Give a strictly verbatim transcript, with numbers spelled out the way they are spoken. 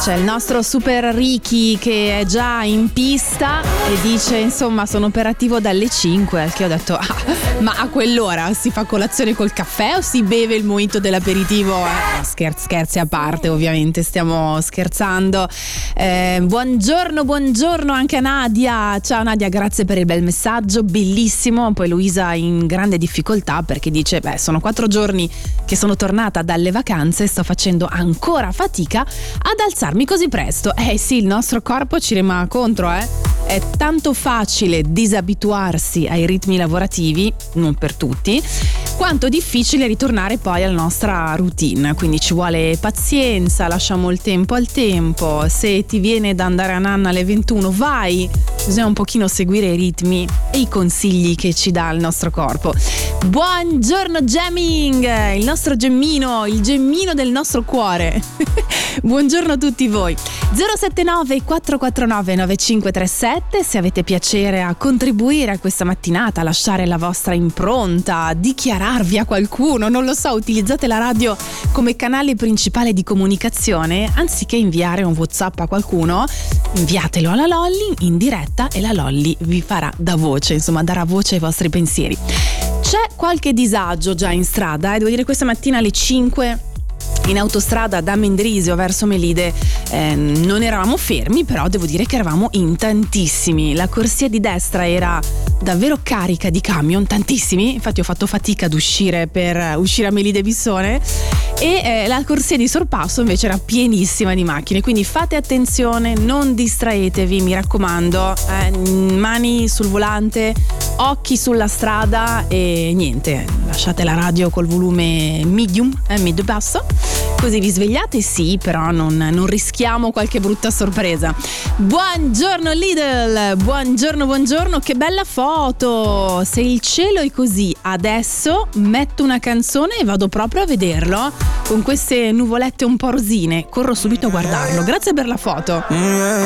C'è il nostro Super Ricky che è già in pista e dice insomma sono operativo dalle cinque, al che ho detto ah, ma a quell'ora si fa colazione col caffè o si beve il mojito dell'aperitivo? Eh, scherzi, scherzi a parte, ovviamente stiamo scherzando. Eh, buongiorno, buongiorno anche a Nadia. Ciao Nadia, grazie per il bel messaggio, bellissimo. Poi Luisa in grande difficoltà perché dice beh sono quattro giorni che sono tornata dalle vacanze e sto facendo ancora fatica ad alzarmi così presto. Eh sì, il nostro corpo ci rema contro, eh. È tanto facile disabituarsi ai ritmi lavorativi, non per tutti, quanto difficile ritornare poi alla nostra routine. Quindi ci vuole pazienza, lasciamo il tempo al tempo. Se ti viene da andare a nanna alle ventuno, vai. Bisogna un pochino seguire i ritmi e i consigli che ci dà il nostro corpo. Buongiorno Gemming, il nostro gemmino, il gemmino del nostro cuore. Buongiorno a tutti voi. zero sette nove quattro quattro nove nove cinque tre sette se avete piacere a contribuire a questa mattinata, a lasciare la vostra impronta, a dichiararvi a qualcuno, non lo so, utilizzate la radio come canale principale di comunicazione, anziché inviare un WhatsApp a qualcuno, inviatelo alla Lolly in diretta e la Lolly vi farà da voce, insomma darà voce ai vostri pensieri. C'è qualche disagio già in strada, eh? Devo dire questa mattina alle cinque in autostrada da Mendrisio verso Melide eh, non eravamo fermi, però devo dire che eravamo in tantissimi. La corsia di destra era davvero carica di camion, tantissimi, infatti ho fatto fatica ad uscire per uscire a Melide Bissone, e eh, la corsia di sorpasso invece era pienissima di macchine, quindi fate attenzione, non distraetevi, mi raccomando, eh, mani sul volante, occhi sulla strada e niente, lasciate la radio col volume medium, eh, medio basso, così vi svegliate, sì, però non, non rischiamo qualche brutta sorpresa. Buongiorno Lidl, buongiorno, buongiorno, che bella foto. Se il cielo è così adesso metto una canzone e vado proprio a vederlo con queste nuvolette un po' rosine, corro subito a guardarlo. Grazie per la foto.